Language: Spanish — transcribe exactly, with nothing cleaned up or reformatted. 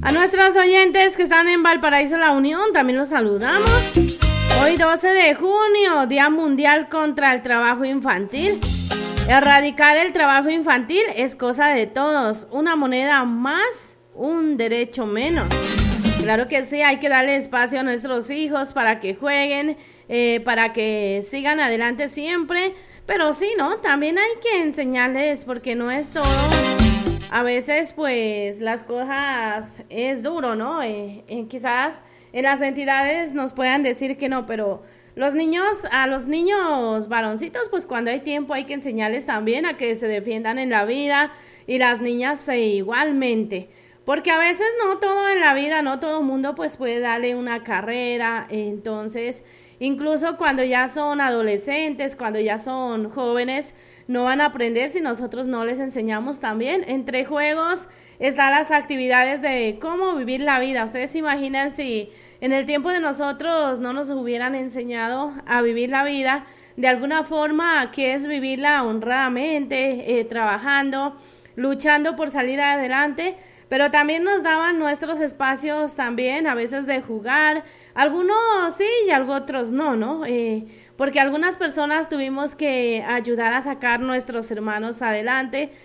A nuestros oyentes que están en Valparaíso, La Unión, también los saludamos. Hoy doce de junio, Día Mundial contra el Trabajo Infantil. Erradicar el trabajo infantil es cosa de todos. Una moneda más, un derecho menos. Claro que sí, hay que darle espacio a nuestros hijos para que jueguen, eh, para que sigan adelante siempre. Pero sí, ¿no? También hay que enseñarles porque no es todo. A veces, pues, las cosas es duro, ¿no? Eh, eh, quizás en las entidades nos puedan decir que no, pero los niños, a los niños varoncitos, pues cuando hay tiempo hay que enseñarles también a que se defiendan en la vida y las niñas eh, igualmente. Porque a veces no todo en la vida, no todo mundo pues puede darle una carrera, entonces incluso cuando ya son adolescentes, cuando ya son jóvenes, no van a aprender si nosotros no les enseñamos también. Entre juegos están las actividades de cómo vivir la vida. Ustedes se imaginan si en el tiempo de nosotros no nos hubieran enseñado a vivir la vida de alguna forma, que es vivirla honradamente, eh, trabajando, luchando por salir adelante. Pero también nos daban nuestros espacios también, a veces de jugar, algunos sí y otros no, ¿no? Eh, porque algunas personas tuvimos que ayudar a sacar nuestros hermanos adelante,